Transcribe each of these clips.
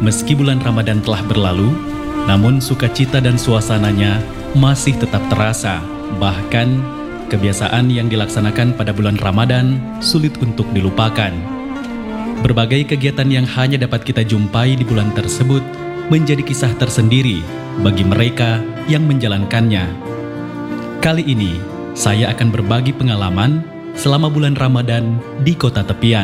Meski bulan Ramadan telah berlalu, namun sukacita dan suasananya masih tetap terasa. Bahkan, kebiasaan yang dilaksanakan pada bulan Ramadan sulit untuk dilupakan. Berbagai kegiatan yang hanya dapat kita jumpai di bulan tersebut menjadi kisah tersendiri bagi mereka yang menjalankannya. Kali ini, saya akan berbagi pengalaman selama bulan Ramadan di kota tepian.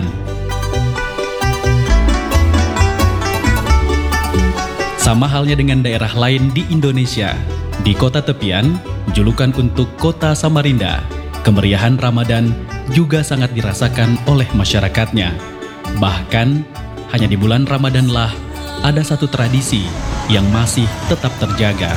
Sama halnya dengan daerah lain di Indonesia, di kota tepian, julukan untuk kota Samarinda, kemeriahan Ramadan juga sangat dirasakan oleh masyarakatnya. Bahkan, hanya di bulan Ramadanlah ada satu tradisi yang masih tetap terjaga.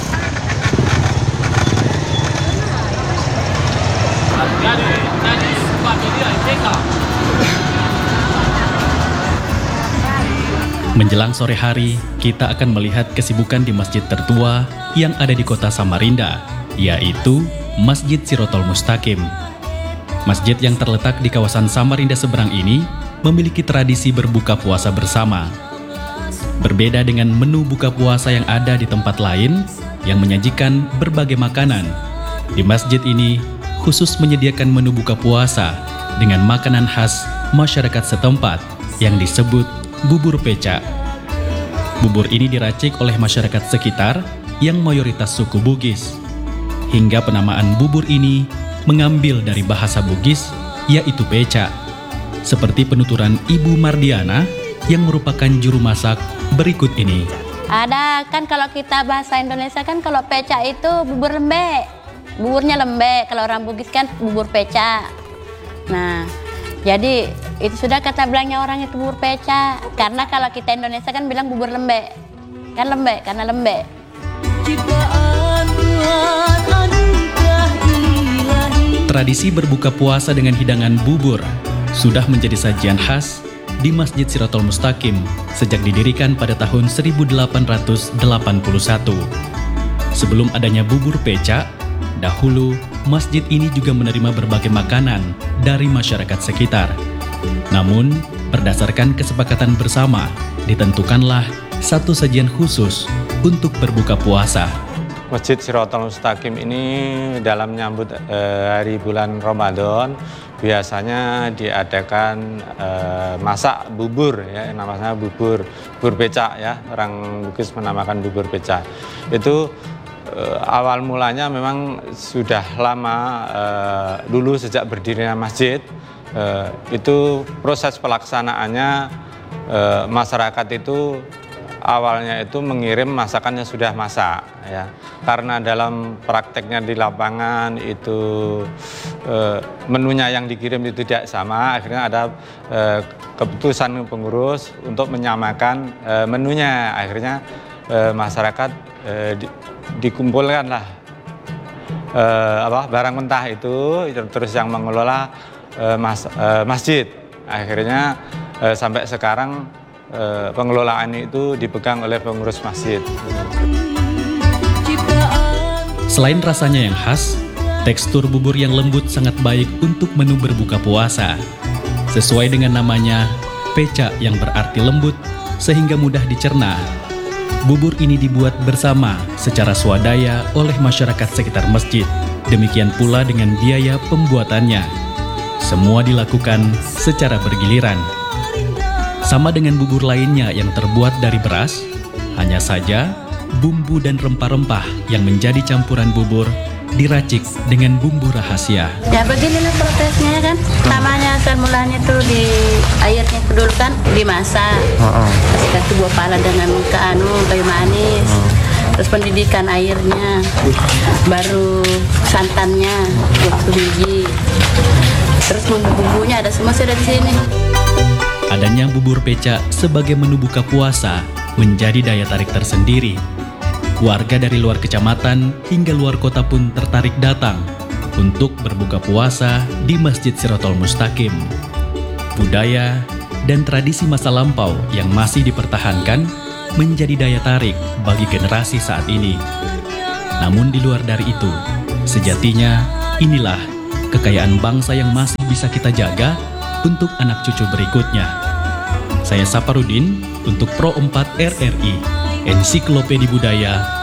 Menjelang sore hari, kita akan melihat kesibukan di masjid tertua yang ada di kota Samarinda, yaitu Masjid Sirotol Mustaqim. Masjid yang terletak di kawasan Samarinda seberang ini memiliki tradisi berbuka puasa bersama. Berbeda dengan menu buka puasa yang ada di tempat lain yang menyajikan berbagai makanan, di masjid ini khusus menyediakan menu buka puasa dengan makanan khas masyarakat setempat yang disebut bubur pecak. Bubur ini diracik oleh masyarakat sekitar yang mayoritas suku Bugis. Hingga penamaan bubur ini mengambil dari bahasa Bugis, yaitu pecak. Seperti penuturan Ibu Mardiana yang merupakan juru masak berikut ini. Ada kan kalau kita bahasa Indonesia kan kalau pecak itu bubur lembek. Buburnya lembek, kalau orang Bugis kan bubur pecak. Nah, jadi itu sudah kata bilangnya orang itu bubur pecak. Karena kalau kita Indonesia kan bilang bubur lembek. Kan lembek, karena lembek. Tradisi berbuka puasa dengan hidangan bubur sudah menjadi sajian khas di Masjid Sirotol Mustaqim sejak didirikan pada tahun 1881. Sebelum adanya bubur pecak, dahulu masjid ini juga menerima berbagai makanan dari masyarakat sekitar. Namun, berdasarkan kesepakatan bersama, ditentukanlah satu sajian khusus untuk berbuka puasa. Masjid Sirotol Mustaqim ini dalam menyambut hari bulan Ramadan biasanya diadakan masak bubur, ya, namanya bubur pecak, ya, orang Bugis menamakan bubur pecak. Itu awal mulanya memang sudah lama, dulu sejak berdirinya masjid, itu proses pelaksanaannya masyarakat itu awalnya itu mengirim masakannya sudah masak, ya. Karena dalam prakteknya di lapangan itu menunya yang dikirim itu tidak sama, akhirnya ada keputusan pengurus untuk menyamakan menunya. Akhirnya masyarakat dikumpulkanlah barang mentah itu, terus yang mengelola masjid. Akhirnya sampai sekarang pengelolaan itu dipegang oleh pengurus masjid. Selain rasanya yang khas, tekstur bubur yang lembut sangat baik untuk menu berbuka puasa. Sesuai dengan namanya, pecak yang berarti lembut sehingga mudah dicerna. Bubur ini dibuat bersama secara swadaya oleh masyarakat sekitar masjid. Demikian pula dengan biaya pembuatannya. Semua dilakukan secara bergiliran. Sama dengan bubur lainnya yang terbuat dari beras, hanya saja bumbu dan rempah-rempah yang menjadi campuran bubur diracik dengan bumbu rahasia. Ya beginilah prosesnya kan. Namanya asal mulanya itu di airnya itu dulu kan dimasak. Kasih buah pala dengan kayu manis. Terus pendidikan airnya, baru santannya 20 biji. Terus bumbu-bumbunya ada semua sudah di sini. Adanya bubur pecak sebagai menu buka puasa menjadi daya tarik tersendiri. Warga dari luar kecamatan hingga luar kota pun tertarik datang untuk berbuka puasa di Masjid Sirotol Mustaqim. Budaya dan tradisi masa lampau yang masih dipertahankan menjadi daya tarik bagi generasi saat ini. Namun di luar dari itu, sejatinya inilah kekayaan bangsa yang masih bisa kita jaga untuk anak cucu berikutnya. Saya Saparudin untuk Pro 4 RRI, Ensiklopedia Budaya